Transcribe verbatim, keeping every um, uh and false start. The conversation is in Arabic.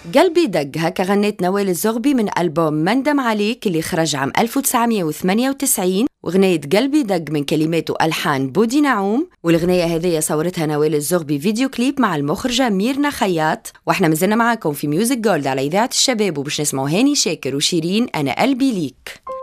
قلبي دق، هكا غنيت نوال الزغبي من ألبوم مندم عليك اللي خرج عام ألف وتسعمية وثمانية وتسعين. وغنية قلبي دق من كلمات وألحان بودي نعوم، والغنية هذه صورتها نوال الزغبي فيديو كليب مع المخرجة ميرنا خياط. واحنا مازلنا معاكم في ميوزك جولد على إذاعة الشباب، وباش نسمعوا هاني شاكر وشيرين أنا قلبي ليك.